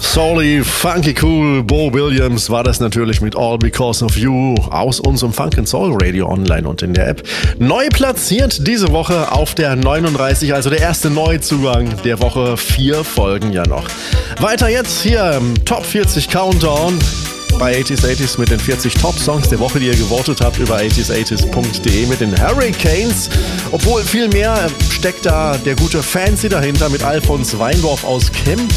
Soully, funky cool, Bo Williams war das natürlich mit All Because of You aus unserem Funk & Soul Radio online und in der App. Neu platziert diese Woche auf der 39, also der erste Neuzugang der Woche. 4 Folgen ja noch. Weiter jetzt hier im Top 40 Countdown bei 80s mit den 40 Top-Songs der Woche, die ihr gewotet habt über 80s80s.de mit den Hurricanes. Obwohl viel mehr steckt da der gute Fancy dahinter mit Alfons Weindorf aus Kempten.